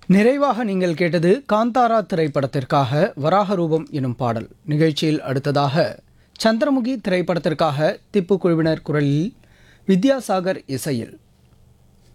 நிறைவாக நீங்கள் கேட்டது காந்தாரா திரைப்படத்திற்காக வராக ரூபம் எனும் பாடல். நிகழ்ச்சியில் அடுத்ததாக சந்திரமுகி திரைப்படத்திற்காக திப்பு குழுவினர் குரலில் வித்யாசாகர் இசையில்